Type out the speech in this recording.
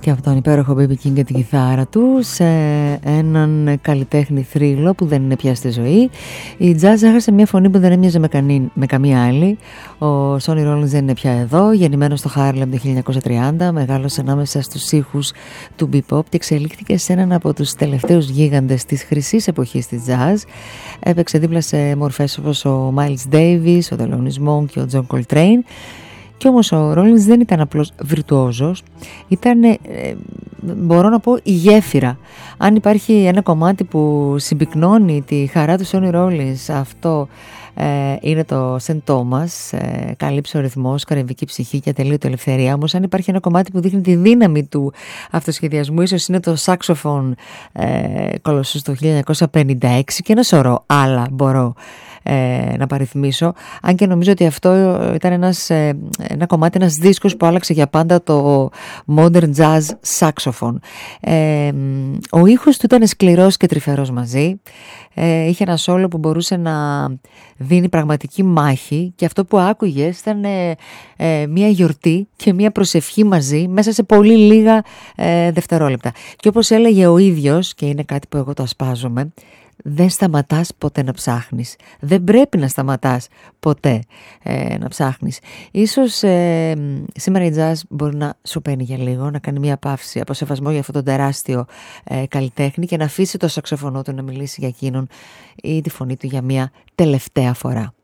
Και από τον υπέροχο BB King και την κιθάρα του σε έναν καλλιτέχνη θρύλο που δεν είναι πια στη ζωή. Η jazz έχασε μια φωνή που δεν έμοιαζε με καμία άλλη. Ο Sonny Rollins δεν είναι πια εδώ. Γεννημένος στο Harlem το 1930, μεγάλωσε ανάμεσα στους ήχους του bebop και εξελίχθηκε σε έναν από τους τελευταίους γίγαντες της χρυσής εποχής της jazz. Έπαιξε δίπλα σε μορφές όπως ο Miles Davis, ο Thelonious Monk και ο John Coltrane. Κι όμως ο Rollins δεν ήταν απλώς βιρτουόζος, ήταν, μπορώ να πω, η γέφυρα. Αν υπάρχει ένα κομμάτι που συμπυκνώνει τη χαρά του Sonny Rollins, αυτό είναι το St. Thomas, καλύψε ο ρυθμός, καρυμβική ψυχή και ατελείωτη ελευθερία. Όμως αν υπάρχει ένα κομμάτι που δείχνει τη δύναμη του αυτοσχεδιασμού, ίσως είναι το saxophone Colossus το 1956 και ένα σωρό άλλα μπορώ να παριθμίσω, αν και νομίζω ότι αυτό ήταν ένα κομμάτι, ένας δίσκος που άλλαξε για πάντα το modern jazz saxophone. Ο ήχος του ήταν σκληρός και τρυφερός μαζί. Είχε ένα σόλο που μπορούσε να δίνει πραγματική μάχη και αυτό που άκουγες ήταν μια γιορτή και μια προσευχή μαζί μέσα σε πολύ λίγα δευτερόλεπτα. Και όπως έλεγε ο ίδιος, και είναι κάτι που εγώ το ασπάζομαι, δεν σταματάς ποτέ να ψάχνεις. Δεν πρέπει να σταματάς ποτέ να ψάχνεις. Ίσως σήμερα η jazz μπορεί να σου παίρνει για λίγο, να κάνει μια παύση από σεβασμό για αυτόν τον τεράστιο καλλιτέχνη και να αφήσει το σαξοφωνό του να μιλήσει για εκείνον ή τη φωνή του για μια τελευταία φορά.